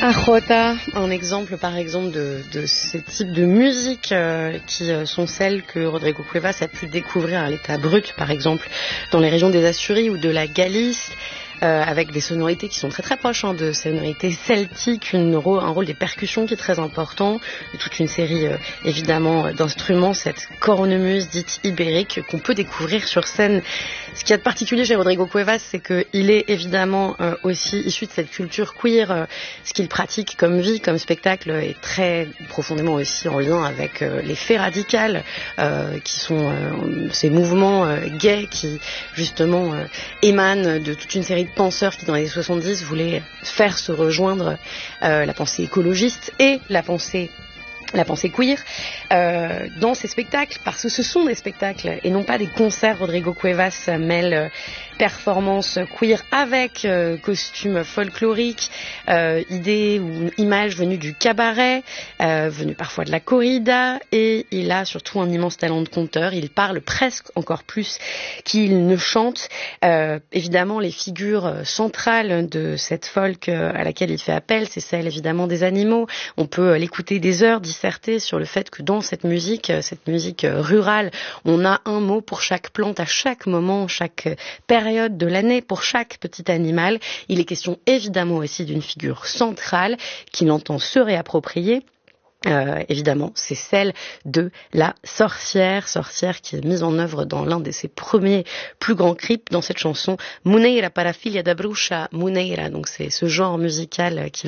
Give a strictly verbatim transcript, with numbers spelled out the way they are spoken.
Ajota, un exemple par exemple de, de ces types de musique euh, qui euh, sont celles que Rodrigo Cuevas a pu découvrir à l'état brut, par exemple dans les régions des Asturies ou de la Galice, euh, avec des sonorités qui sont très très proches hein, de sonorités celtiques, une, un rôle des percussions qui est très important, et toute une série euh, évidemment d'instruments, cette cornemuse dite ibérique qu'on peut découvrir sur scène. Ce qu'il y a de particulier chez Rodrigo Cuevas, c'est qu'il est évidemment euh, aussi issu de cette culture queer. Euh, ce qu'il pratique comme vie, comme spectacle, est très profondément aussi en lien avec euh, les faits radicaux, euh, qui sont euh, ces mouvements euh, gays qui justement euh, émanent de toute une série de penseurs qui dans les années soixante-dix voulaient faire se rejoindre euh, la pensée écologiste et la pensée la pensée queer euh, dans ces spectacles, parce que ce sont des spectacles et non pas des concerts. Rodrigo Cuevas mêle euh, performance queer avec euh, costumes folkloriques, euh, idées ou images venues du cabaret, euh, venues parfois de la corrida, et il a surtout un immense talent de conteur. Il parle presque encore plus qu'il ne chante. Euh, évidemment, les figures centrales de cette folk à laquelle il fait appel, c'est celle évidemment des animaux. On peut l'écouter des heures, disserter sur le fait que dans cette musique, cette musique rurale, on a un mot pour chaque plante à chaque moment, chaque période de l'année, pour chaque petit animal. Il est question évidemment aussi d'une figure centrale qu'il entend se réapproprier. Euh, évidemment, c'est celle de la sorcière, sorcière qui est mise en œuvre dans l'un de ses premiers plus grands clips dans cette chanson Muneira para filha da bruxa Muneira. Donc c'est ce genre musical qui